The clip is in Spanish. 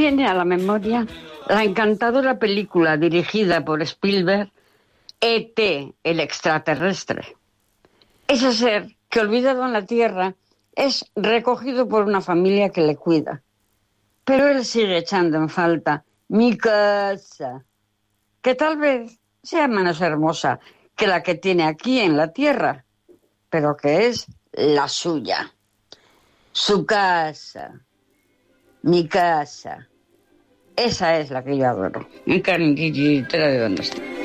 viene a la memoria la encantadora película dirigida por Spielberg, E.T., el extraterrestre. Ese ser que, olvidado en la Tierra, es recogido por una familia que le cuida. Pero él sigue echando en falta mi casa, que tal vez sea menos hermosa que la que tiene aquí en la Tierra, pero que es la suya. Su casa, mi casa, esa es la que yo adoro. En carretera de dónde está.